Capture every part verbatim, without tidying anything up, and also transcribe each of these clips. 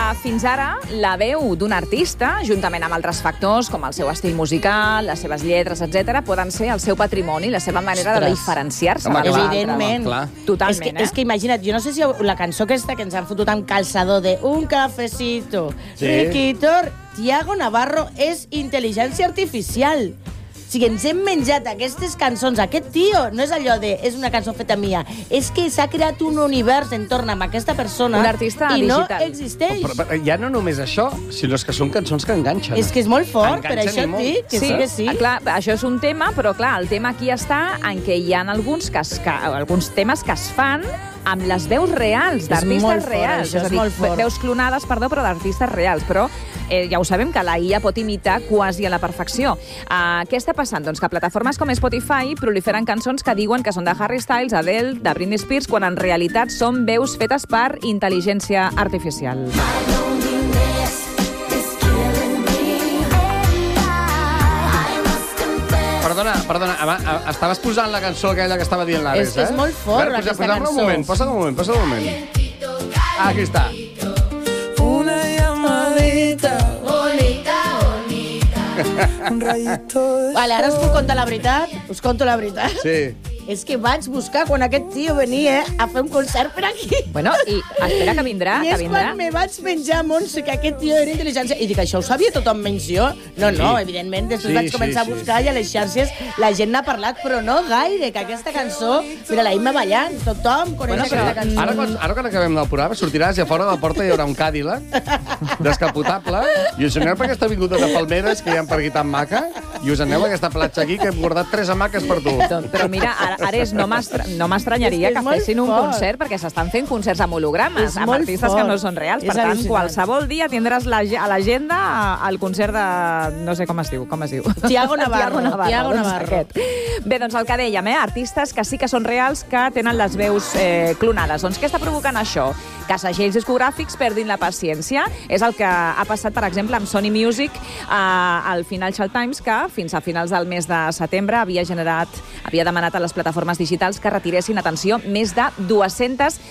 fins ara, la veu d'un artista, juntament amb altres factors, com el seu estil musical, les seves lletres, etcètera, poden ser el seu patrimoni, la seva manera de diferenciar-se. Evidentment. Totalment, és que, eh? És que imagina't, jo no sé si la cançó aquesta que ens han fotut amb calçador de Un cafecito, sí. Riquito, Tiago Navarro és intel·ligència artificial. O sigui, ens hem menjat aquestes cançons. Aquest tio no és allò de és una cançó feta mia. És que s'ha creat un univers entorn amb aquesta persona. Un artista i digital. no existeix. Però, però ja no només això, sinó que són cançons que enganxen. És que és molt fort, per Enganxen això et dic que sí, sí que sí. Clar, això és un tema, però clar, el tema aquí està en què hi ha alguns, que es, que, alguns temes que es fan amb les veus reals, d'artistes reals. Això, és a dir, és molt fort. veus clonades, perdó, però d'artistes reals. Però eh, ja ho sabem, que la I A pot imitar quasi a la perfecció. Uh, què està passant? Doncs que plataformes com Spotify proliferen cançons que diuen que són de Harry Styles, Adele, de Britney Spears, quan en realitat són veus fetes per intel·ligència artificial. Perdona, perdona, estaves posant la cançó aquella que estava dient l'Ares, eh? És, és molt fort, veure, aquesta posa, cançó. Un moment, posa un moment, posa un moment. Ah, aquí està. Una llamadita bonita, bonita. Un rayito de... Vale, ara us puc contar la veritat? Us conto la veritat? Sí. És que vaig buscar quan aquest tio venia a fer un concert per aquí. Bueno, i espera que vindrà, I que és vindrà. quan me vaig menjar, Montse, que aquest tio era intel·ligència. I dic, això ho sabia tothom menys jo? No, no, Sí. evidentment, després Sí, vaig començar sí, a buscar sí. i a les xarxes la gent n'ha parlat, però no gaire, que aquesta cançó... Mira, la Imma ballant, tothom coneix Bueno, però- aquesta cançó. Ara, quan, ara quan acabem del programa sortiràs i a fora de la porta hi haurà un Cadillac descapotable i us aneu per aquesta avinguda de palmeres que hi ha per aquí tan maca i us aneu a aquesta platja aquí que hem guardat tres hamaques per tu. Però mira, ara, Ares, no m'estra- no m'estranyaria És que és que molt fessin un fort. concert, perquè s'estan fent concerts amb hologrames, És amb molt artistes fort. que no són reals. És Per tant, al·lucinant. qualsevol dia tindràs la, a l'agenda el concert de... no sé com es diu, com es diu? Tiago Navarro, Tiago doncs Navarro. aquest. Bé, doncs el que dèiem, eh? Artistes que sí que són reals, que tenen les veus eh, clonades. Doncs què està provocant això? Que segells discogràfics perdin la paciència. És el que ha passat, per exemple, amb Sony Music eh, al Financial Times, que fins a finals del mes de setembre havia generat, havia demanat a les plataformes digitals que retiressin, atenció, més de dues-centes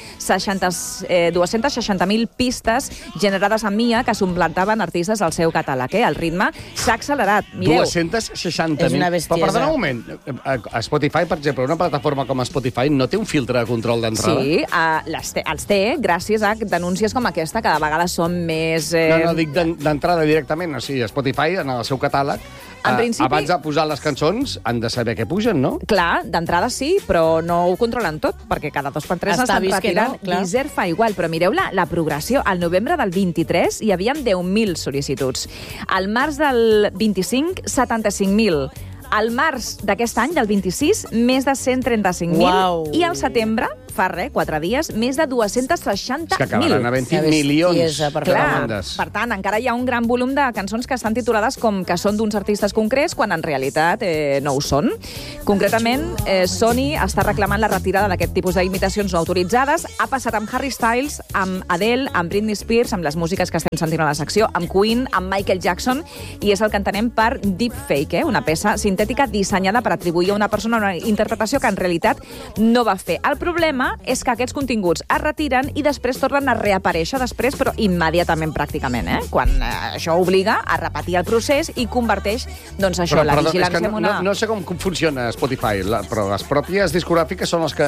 seixanta mil pistes generades amb I A que suplantaven artistes al seu catàleg. Eh? El ritme s'ha accelerat. Mireu. dues-centes seixanta mil. És una bestiesa. Però perdona un moment. A Spotify, per exemple, una plataforma com Spotify no té un filtre de control d'entrada? Sí, uh, les té, els té gràcies a denúncies com aquesta, que de vegades són més... Eh... No, no, dic d'en- d'entrada directament. O sigui, Spotify, en el seu catàleg, En eh, principi- abans de posar les cançons, han de saber què pugen, no? Clar, d'entrada sí, però no ho controlen tot, perquè cada dos per tres Està estan vist que retirant. no, clar. Deezer fa igual, però mireu la, la progressió. Al novembre del vint-i-tres hi havia deu mil sol·licituds. Al març del vint-i-cinc, setanta-cinc mil. Al març d'aquest any, del vint-i-sis, més de cent trenta-cinc mil. Uau. I al setembre, fa res, quatre dies, més de dos-cents seixanta mil. És que acabaran havent Que milions bestiesa, per de Clar, demandes. per tant, encara hi ha un gran volum de cançons que estan titulades com que són d'uns artistes concrets, quan en realitat eh, no ho són. Concretament, eh, Sony està reclamant la retirada d'aquest tipus d'imitacions no autoritzades. Ha passat amb Harry Styles, amb Adele, amb Britney Spears, amb les músiques que estem sentint a la secció, amb Queen, amb Michael Jackson, i és el que entenem per deepfake, eh? Una peça sintètica dissenyada per atribuir a una persona una interpretació que en realitat no va fer. El problema és que aquests continguts es retiren i després tornen a reaparèixer després, però immediatament, pràcticament, eh? Quan eh, això obliga a repetir el procés i converteix, doncs això, la perdó, és vigilància que en no, una... no, no sé com funciona Spotify, la, però les pròpies discogràfiques són les que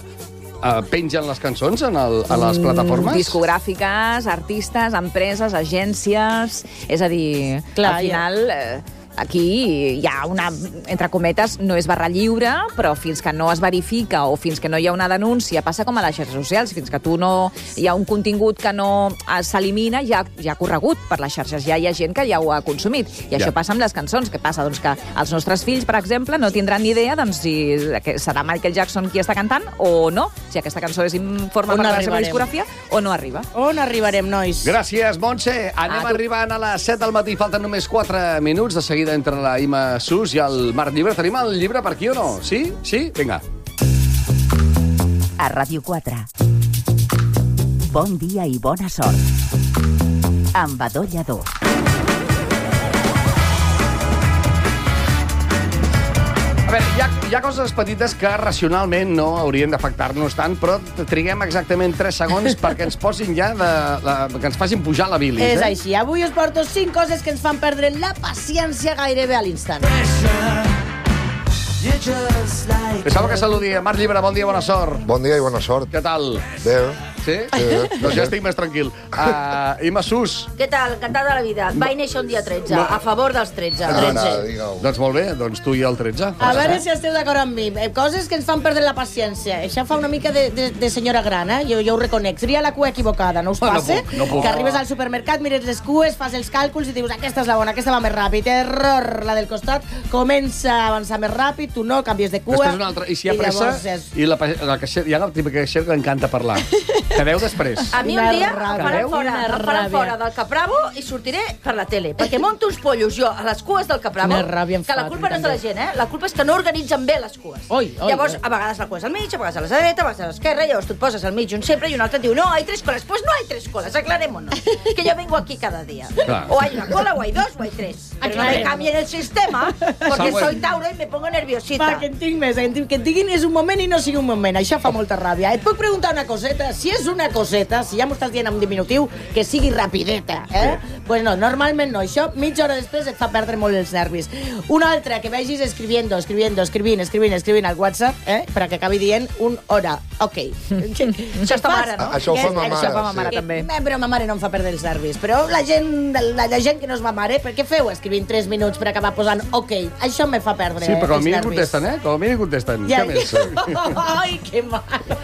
eh, pengen les cançons en el, a les plataformes? Mm, discogràfiques, artistes, empreses, agències... És a dir, Clar, al final... Eh, aquí hi ha una, entre cometes, no és barra lliure, però fins que no es verifica o fins que no hi ha una denúncia, passa com a les xarxes socials, fins que tu no hi ha un contingut que no s'elimina, ja, ja ha corregut per les xarxes, ja hi ha gent que ja ho ha consumit. I això Ja. passa amb les cançons. Què passa? Doncs que els nostres fills, per exemple, no tindran ni idea doncs, si que serà Michael Jackson qui està cantant o no, si aquesta cançó és, forma On part de la seva arribarem? discografia o no arriba. On arribarem, nois? Gràcies, Montse. Anem Ah, tu- arribant a les set del matí. Falten només quatre minuts. De seguida entre la Imma Sus i el Marc Llibre. Tenim el llibre per aquí o no? Sí? Sí? Vinga. A Ràdio quatre. Bon dia i bona sort. Amb Adó Lladó. veure, hi ha, hi ha coses petites que racionalment no haurien d'afectar-nos tant, però triguem exactament tres segons perquè ens posin ja de, la, que ens facin pujar la bilis. És eh? així. Avui us porto cinc coses que ens fan perdre la paciència gairebé a l'instant. Deixeu que saludi a Marc Llibre. Bon dia, bona sort. Bon dia i bona sort. Què tal? Bé. Sí? Sí. Doncs ja estic més tranquil. Uh, Ima Sus. Què tal? Encantada de la vida. Vaig néixer un dia tretze, No. a favor dels tretze. Ara, tretze. digue-ho. Doncs molt bé, doncs tu i el tretze. A veure si esteu d'acord amb mi. Eh, Coses que ens fan perdre la paciència. Això fa una mica de, de, de senyora gran, eh? Jo, jo ho reconec. Seria la cua equivocada, no us No passa? puc, no puc. Que arribes al supermercat, mires les cues, fas els càlculs i dius aquesta és la bona, aquesta va més ràpid. Error, la del costat comença a avançar més ràpid, tu no, canvies de cua. Després una altra. I si hi ha pressa, llavors és... i la, la caixer, hi ha el típic caixer que encanta parlar. Quedeu després. A mi Una un dia ràbia. em faran fora, Una em faran ràbia. fora del Capravo i sortiré per la tele. Perquè monto uns pollos jo a les cues del Capravo, Quina ràbia em que la fa, culpa no és de la també. gent, eh? La culpa és que no organitzen bé les cues. Oi, oi, llavors, oi. a vegades la cua és al mig, a vegades a la dreta, a vegades a l'esquerra, llavors tu et poses al mig un sempre i un altre et diu no, hay tres colas. Pues no hay tres colas, aclarémonos. Que yo vengo aquí cada día. Claro. O hay una cola, o hay dos, o hay tres. Pero no me Aclaremos. cambien el sistema, porque Següent. soy Tauro y me pongo nerviosita. Va, que en tinc més, que en tinc- que et diguin és un moment i no sigui un moment. Això fa molta ràbia. Et puc preguntar una coseta? Si és una coseta, si ja m'ho estàs dient en diminutiu, que sigui rapideta, eh? Pues no, normalment no. Això mitja hora després et fa perdre molt els nervis. Una altra, que vegis escribiendo, escribiendo, escrivint, escrivint, escrivint al WhatsApp, eh? Perquè acabi dient un hora. Ok. Això és ta mare, no? A- Això ho fa ma Això mare, fa ma mare, sí. també. Eh, però ma mare no em fa perdre els nervis. Però la gent, la, la gent que no és ma mare, per què feu escrivint tres minuts per acabar posant ok? Això me fa perdre Sí, però com a els mínim nervis. contesten, eh? Com a mínim contesten. Ja, Què més? Ai, que mal.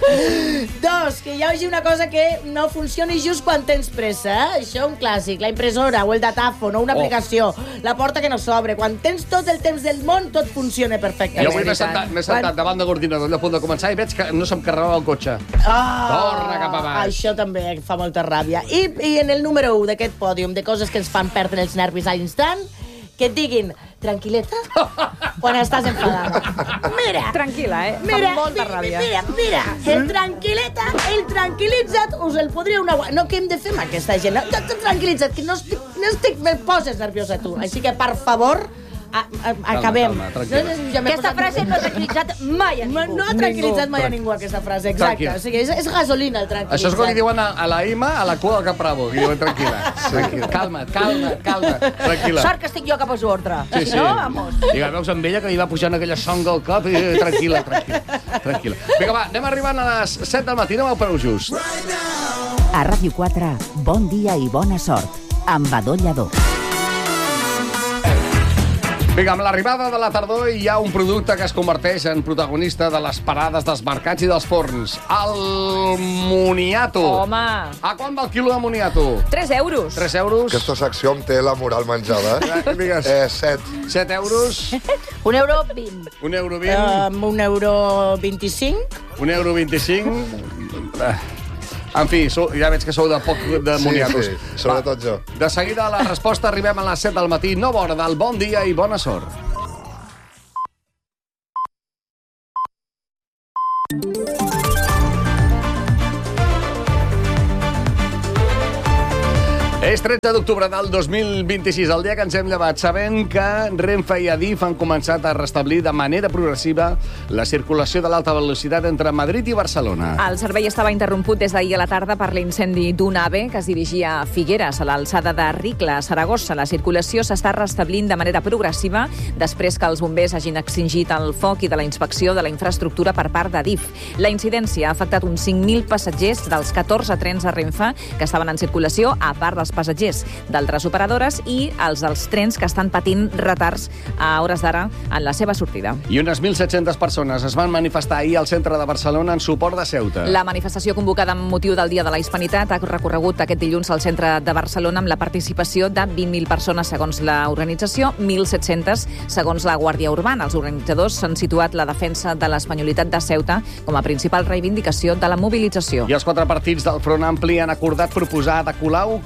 Dos, que hi hagi una cosa que no funcioni just quan tens pressa. Eh? Això un clàssic. La impressora o el datàfon o una Oh. aplicació. La porta que no s'obre. Quan tens tot el temps del món, tot funciona perfectament. Jo avui m'he sentat, m'he sentat davant de l'ordinador a punt de començar i veig que no se'm carregava el cotxe. Ah, Torna cap a baix. Això també em fa molta ràbia. I, i en el número u d'aquest pòdium de coses que ens fan perdre els nervis a l'instant, que et diguin tranquil·leta quan estàs enfadada. Mira, Tranquil·la, eh? Mira, Fa molta mi- ràbia. mira, mira, el tranquil·leta, el tranquil·litzat, us el podria una... No, què hem de fer amb aquesta gent? No, no, tranquil·litzat, que no estic, no estic, me poses nerviosa tu. Així que, per favor, a, a, acabem. calma, tranquil·la. No, no, ja m'he Aquesta posat- frase no ha tranquil·litzat mai a No, ningú. no ha tranquil·litzat mai a ningú, aquesta frase, exacte. Tranquil. O sigui, és, és gasolina, el tranquil·litzat. Això és com li diuen a, a la Ima a la cua del Capravo, que diuen tranquil·la. Tranquil·la. Calma't, calma't, calma't. Tranquil·la. Sort que estic jo que poso ordre. Sí, Si sí. no, vamos. I la veus amb ella que li va pujant aquella songa al cap i eh, tranquil·la, tranquil·la. Tranquil·la. Vinga, va, anem arribant a les set del matí, no vau per just. A Ràdio quatre, bon dia i bona sort. Amb Badó Lladó. Vinga, amb l'arribada de la tardor hi ha un producte que es converteix en protagonista de les parades dels mercats i dels forns. El moniato. Home, A quan va el quilo de moniato? tres euros. tres euros. Aquesta secció em té la moral menjada, eh? Eh, digues. Eh, set. set euros. Un euro vint. Un euro vint. Amb un euro vint-i-cinc. Un euro vint-i-cinc. Eh, En fi, sou, ja veig que sou de poc de Sí, moniatos. sí, sobretot jo. De seguida a la resposta arribem a les set del matí, nova hora del bon dia i bona sort. És tretze d'octubre del dos mil vint-i-sis, el dia que ens hem llevat, sabent que Renfe i Adif han començat a restablir de manera progressiva la circulació de l'alta velocitat entre Madrid i Barcelona. El servei estava interromput des d'ahir a la tarda per l'incendi d'un AVE que es dirigia a Figueres, a l'alçada de Ricla, a Saragossa. La circulació s'està restablint de manera progressiva després que els bombers hagin extingit el foc i de la inspecció de la infraestructura per part d'Adif. La incidència ha afectat uns cinc mil passatgers dels catorze trens de Renfe que estaven en circulació, a part dels passatgers d'altres operadores i els dels trens que estan patint retards a hores d'ara en la seva sortida. I unes mil set-centes persones es van manifestar ahir al centre de Barcelona en suport de Ceuta. La manifestació convocada amb motiu del Dia de la Hispanitat ha recorregut aquest dilluns al centre de Barcelona amb la participació de vint mil persones segons l'organització, mil set-centes segons la Guàrdia Urbana. Els organitzadors s'han situat la defensa de l'espanyolitat de Ceuta com a principal reivindicació de la mobilització. I els quatre partits del Front Ampli han acordat proposar Ada Colau com a candidat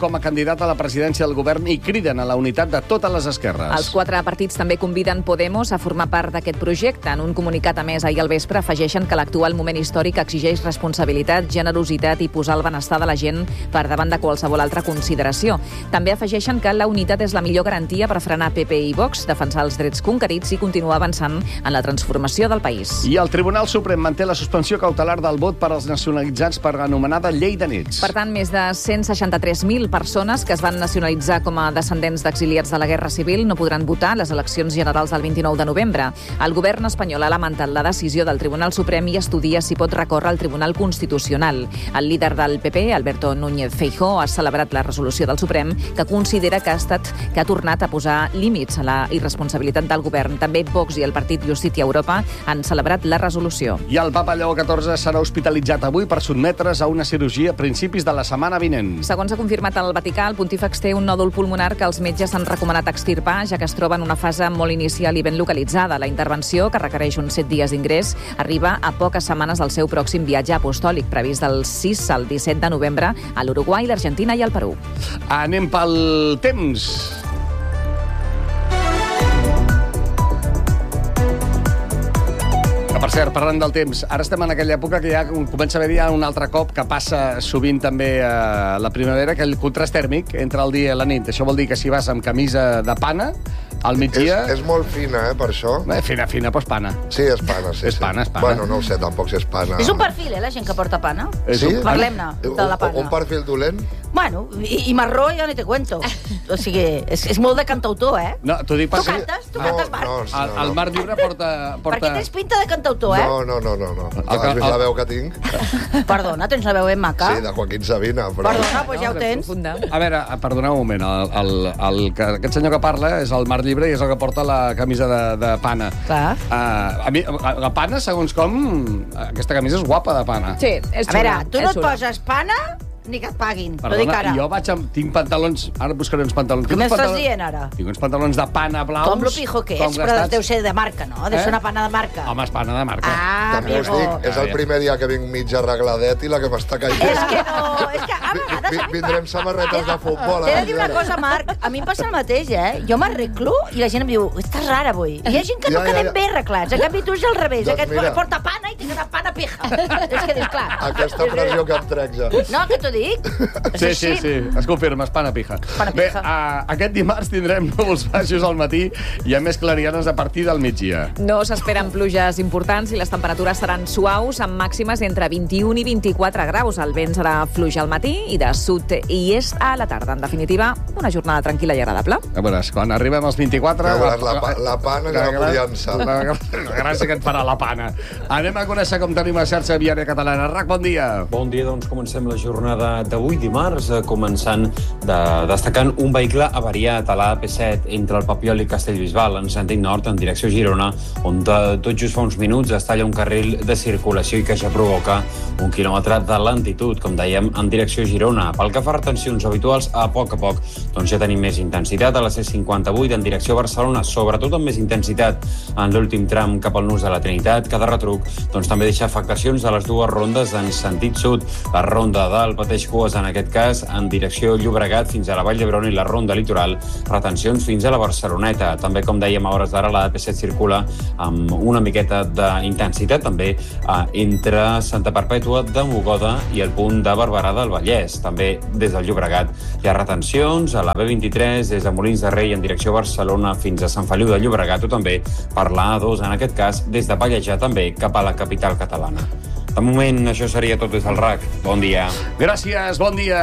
candidat a la presidència del govern i criden a la unitat de totes les esquerres. Els quatre partits també conviden Podemos a formar part d'aquest projecte. En un comunicat, a més, ahir al vespre, afegeixen que l'actual moment històric exigeix responsabilitat, generositat i posar el benestar de la gent per davant de qualsevol altra consideració. També afegeixen que la unitat és la millor garantia per frenar P P i Vox, defensar els drets conquerits i continuar avançant en la transformació del país. I el Tribunal Suprem manté la suspensió cautelar del vot per als nacionalitzats per l'anomenada Llei de Nits. Per tant, més de cent seixanta-tres mil persones que es van nacionalitzar com a descendents d'exiliats de la Guerra Civil no podran votar a les eleccions generals del vint-i-nou de novembre. El govern espanyol ha lamentat la decisió del Tribunal Suprem i estudia si pot recórrer al Tribunal Constitucional. El líder del P P, Alberto Núñez Feijóo, ha celebrat la resolució del Suprem que considera que ha estat que ha tornat a posar límits a la irresponsabilitat del govern. També Vox i el partit Justícia Europa han celebrat la resolució. I el papa Lleó catorze serà hospitalitzat avui per sotmetre's a una cirurgia a principis de la setmana vinent. Segons ha confirmat el Vaticà, el pontífex té un nòdul pulmonar que els metges han recomanat extirpar, ja que es troba en una fase molt inicial i ben localitzada. La intervenció, que requereix uns set dies d'ingrés, arriba a poques setmanes del seu pròxim viatge apostòlic, previst del sis al disset de novembre a l'Uruguai, l'Argentina i el Perú. Anem pel temps. Per cert, parlant del temps, ara estem en aquella època que ja comença a haver-hi un altre cop que passa sovint també a la primavera, que el contrast tèrmic entre el dia i la nit. Això vol dir que si vas amb camisa de pana, al migdia... És, és molt fina, eh, per això. Eh, fina, fina, doncs pana. Sí, és pana, sí. És sí. pana, és pana. Bueno, no ho sé, tampoc si és pana. És un perfil, eh, la gent que porta pana. Sí? Parlem-ne de la pana. Un perfil dolent? Bueno, i, i marró ja ni te cuento. O sigui, és, és molt de cantautor, eh? No, t'ho dic Tu perquè... cantes? Tu No, cantes, Marc? no, El, el Marc Llibre porta... porta... Perquè tens pinta de cantautor, eh? No, no, no, no. no. El- Has vist el- la veu que tinc? Perdona, tens la veu ben maca. Sí, de Joaquín Sabina, però... Perdona, doncs ja ho tens. Profunda. A veure, perdoneu un moment, el, el, el, que, aquest senyor que parla és el Marc Llibre i és el que porta la camisa de, de pana. Clar. Uh, a mi, la pana, segons com, aquesta camisa és guapa de pana. Sí, és A veure, xula, tu és no et xula. poses pana ni que et paguin. Ho dic Perdona, ara. jo vaig amb... Tinc pantalons... Ara buscaré uns pantalons. Què Tinc uns m'estàs pantalons- dient, ara? Tinc uns pantalons de pana blaus. Com lo pijo que com és, però gastats. deu ser de marca, no? Deu Eh? ser una pana de marca. Home, és pana de marca. Ah, També us amigo. dic, és el primer dia que vinc mig arregladet i la que m'està caient. És que no, és que a Vi- vegades... vi- a mi em Vindrem fa- samarretes de futbol. T'he eh, de dir una ara. cosa, Marc, a mi em passa el mateix, eh? Jo m'arreglo i la gent em diu, estàs rara avui. I hi ha gent que no Ja, ja, quedem ja. bé arreglats. En canvi, tu és al revés. Doncs Aquest mira. porta pana i tinc una pana pija. És que dius, clar. Aquesta pressió que em trec ja. No, que t'ho dic? És Sí, així. sí, sí, es confirma, és pana pija. Pana Bé, pija. uh, aquest dimarts tindrem núvols baixos al matí i a més clarianes a partir del migdia. No s'esperen pluges importants i les temperatures seran suaus, amb màximes entre vint-i-un i vint-i-quatre graus. El vent serà fluix al matí i de sud i est a la tarda. En definitiva, una jornada tranquil·la i agradable. A veure, quan arribem als vint-i-quatre... Ja veuràs la pa- la pana que la poliança. La, la, la gràcia que et farà la pana. Anem a conèixer com tenim la xarxa viària catalana. Rac, bon dia. Bon dia, doncs comencem la jornada d'avui dimarts, eh, començant de, destacant un vehicle avariat a la A P set entre el Papiol i Castellbisbal en sentit nord en direcció Girona, on de, tot just fa uns minuts es talla un carril de circulació i que ja provoca un quilòmetre de lentitud, com dèiem, en direcció Girona. Pel que fa a retencions habituals, a poc a poc doncs ja tenim més intensitat a la C cinquanta-vuit en direcció Barcelona, sobretot amb més intensitat en l'últim tram cap al nus de la Trinitat, que de retruc doncs, també deixa afectacions a les dues rondes en sentit sud. La ronda del pateix cues, en aquest cas, en direcció Llobregat fins a la Vall d'Hebron, i la ronda litoral, retencions fins a la Barceloneta. També, com dèiem, a hores d'ara, la A P set circula amb una miqueta d'intensitat, també eh, entre Santa Perpètua de Mogoda i el punt de Barberà del Vallès. També des del Llobregat hi ha retencions a la B vint-i-tres, des de Molins de Rei en direcció Barcelona fins a Sant Feliu de Llobregat, o també per la A dos, en aquest cas, des de Pallejà també cap a la capital catalana. De moment, això seria tot des del R A C. Bon dia. Gràcies, bon dia.